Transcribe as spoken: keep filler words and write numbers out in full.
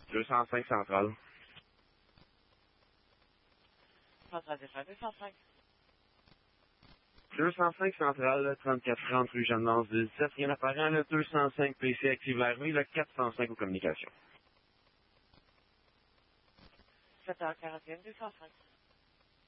deux cent cinq centrale. Centrale défense deux cent cinq. deux cent cinq centrale, trente-quatre trente rue Jeanne-Mance dix-sept, rien apparent, le deux cent cinq P C active l'armée, le quatre cent cinq aux communications. sept heures quarante et un, deux cent cinq.